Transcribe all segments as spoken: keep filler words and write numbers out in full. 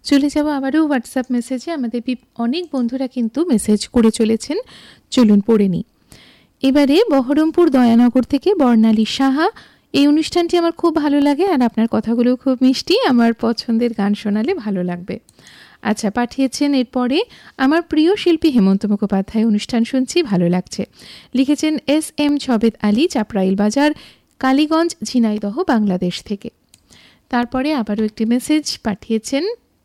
চলে যাব আবারও হোয়াটসঅ্যাপ মেসেজে। আমাদের অনেক বন্ধুরা কিন্তু মেসেজ করে চলেছেন, চলুন পড়ে নিই। এবারে বহরমপুর দয়ানগর থেকে বর্ণালী সাহা, এই অনুষ্ঠানটি আমার খুব ভালো লাগে আর আপনার কথাগুলো খুব মিষ্টি, আমার পছন্দের গান শোনালে ভালো লাগবে। আচ্ছা, পাঠিয়েছেন এরপরে আমার প্রিয় শিল্পী হেমন্ত মুখোপাধ্যায়, অনুষ্ঠান শুনছি, ভালো লাগছে। লিখেছেন এস এম ছবেদ আলী, চাপরাইল বাজার, কালীগঞ্জ, ঝিনাইদহ, বাংলাদেশ থেকে। তারপরে আবারও একটি মেসেজ পাঠিয়েছেন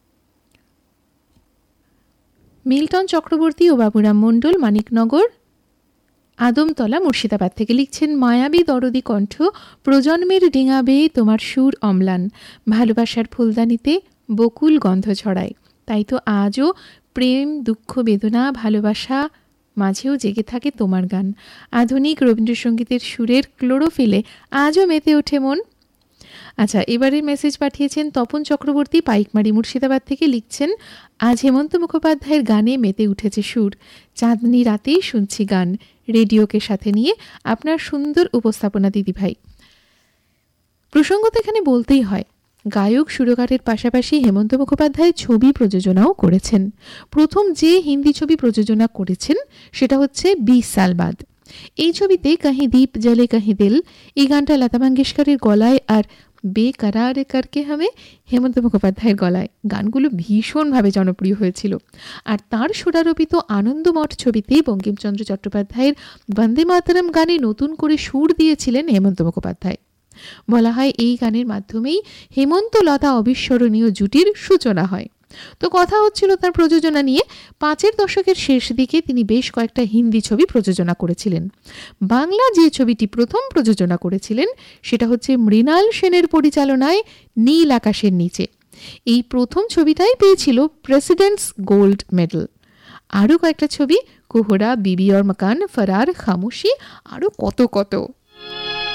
মিল্টন চক্রবর্তী ও বাবুরাম মণ্ডল, মানিকনগর, আদমতলা, মুর্শিদাবাদ থেকে। লিখছেন মায়াবী দরদি কণ্ঠ, প্রজন্মের ডিঙা বেয়ে তোমার সুর অম্লান, ভালোবাসার ফুলদানিতে বকুল গন্ধ ছড়ায়, তাই তো আজও প্রেম, দুঃখ, বেদনা, ভালোবাসা মাঝেও জেগে থাকে তোমার গান। আধুনিক রবীন্দ্রসঙ্গীতের সুরের ক্লোরোফিলে আজও মেতে ওঠে মন। আচ্ছা, এবারে মেসেজ পাঠিয়েছেন তপন চক্রবর্তী, পাইকমারি, মুর্শিদাবাদ থেকে। লিখছেন আজ হেমন্ত মুখোপাধ্যায়ের গানে মেতে উঠেছে সুর, চাঁদনি রাতেই শুনছি গান, রেডিওকে সাথে নিয়ে আপনার সুন্দর উপস্থাপনা দিদিভাই। প্রসঙ্গত এখানে বলতেই হয়, গায়ক সুরকারের পাশাপাশি হেমন্ত মুখোপাধ্যায় ছবি প্রযোজনাও করেছেন। প্রথম যে হিন্দি ছবি প্রযোজনা করেছেন সেটা হচ্ছে বিশ সাল বাদ। এই ছবিতে কাহি দীপ জ্বলে কাহি দিল, এই গানটা লতা মঙ্গেশকরের গলায় আর বেকারার করকে হামে হেমন্ত মুখোপাধ্যায়ের গলায়। গানগুলো ভীষণভাবে জনপ্রিয় হয়েছিল। আর তার সুরারোপিত আনন্দমঠ ছবিতে বঙ্কিমচন্দ্র চট্টোপাধ্যায়ের বন্দে মাতরম গানে নতুন করে সুর দিয়েছিলেন হেমন্ত মুখোপাধ্যায়। বলা হয় এই গানের মাধ্যমেই হেমন্ত লতা অবিস্মরণীয় জুটির সূচনা হয়। তো কথা হচ্ছিল তার প্রযোজনা নিয়ে। পাঁচের দশকের শেষ দিকে তিনি বেশ কয়েকটা হিন্দি ছবি প্রযোজনা করেছিলেন। বাংলা যে ছবিটি প্রথম প্রযোজনা করেছিলেন সেটা হচ্ছে মৃণাল সেনের পরিচালনায় নীল আকাশের নিচে। এই প্রথম ছবিটাই পেয়েছিল প্রেসিডেন্টস গোল্ড মেডেল। আরও কয়েকটা ছবি, কোহরা, বিবি और मकान, फरार, खामोशी, আরও কত কত।